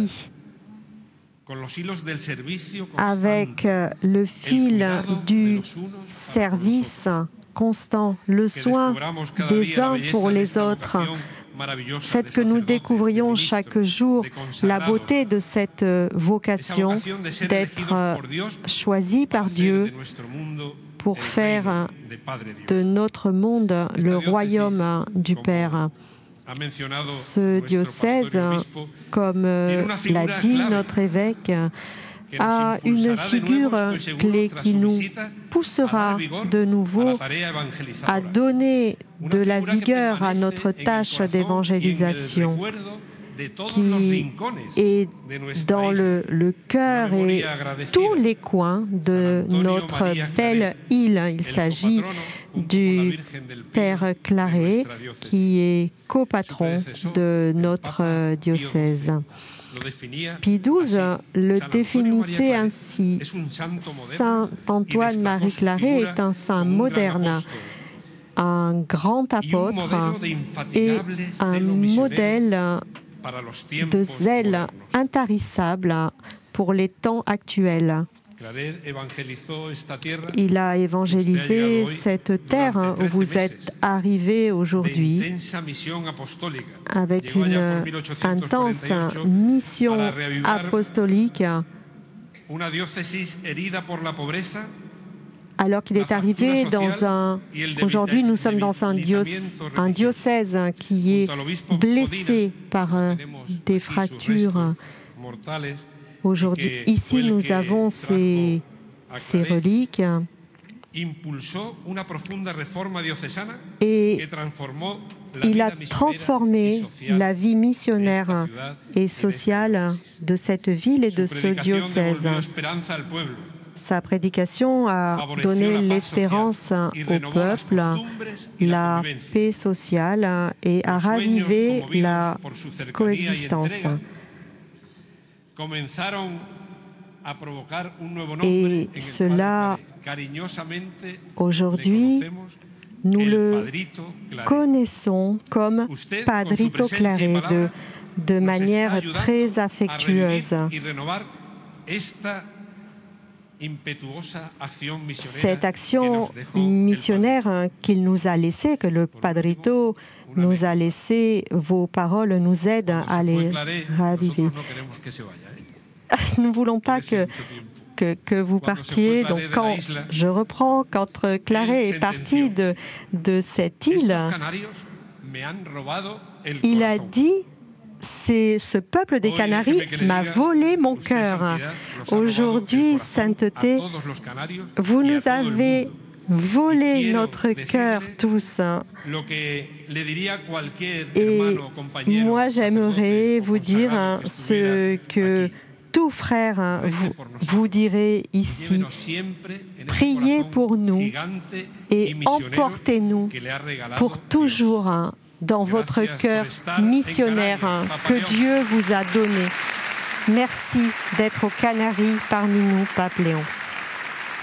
vie avec le fil du service constant, le soin des uns pour les autres. Faites que nous découvrions chaque jour la beauté de cette vocation d'être choisis par Dieu pour faire de notre monde le royaume du Père. Ce diocèse, comme l'a dit notre évêque, a une figure clé qui nous poussera de nouveau à donner de la vigueur à notre tâche d'évangélisation qui est dans le cœur et tous les coins de notre belle île. Il s'agit du Père Claret, qui est copatron de notre diocèse. Pie XII le définissait ainsi. Saint Antoine-Marie Claret est un saint moderne, un grand apôtre et un modèle de zèle intarissable pour les temps actuels. Il a évangélisé cette terre où vous êtes arrivés aujourd'hui avec une intense mission apostolique. Alors qu'il est arrivé aujourd'hui nous sommes dans un diocèse qui est blessé par des fractures. Aujourd'hui, ici, nous avons ces reliques et il a transformé la vie missionnaire et sociale de cette ville et de ce diocèse. Sa prédication a donné l'espérance au peuple, la paix sociale et a ravivé la coexistence. Et cela, aujourd'hui, nous le connaissons comme Padrito Claret de manière très affectueuse. Cette action missionnaire qu'il nous a laissée, que le Padrito nous a laissée, vos paroles nous aident à les raviver. Nous ne voulons pas que vous partiez. Donc, quand je reprends, quand Claret est parti de cette île, il a dit « ce peuple des Canaries m'a volé mon cœur. Aujourd'hui, sainteté, vous nous avez volé notre cœur tous. » Et moi, j'aimerais vous dire ce que tout frère vous direz ici. Priez pour nous et emportez-nous pour toujours dans votre cœur missionnaire que Dieu vous a donné. Merci d'être aux Canaries parmi nous, Pape Léon.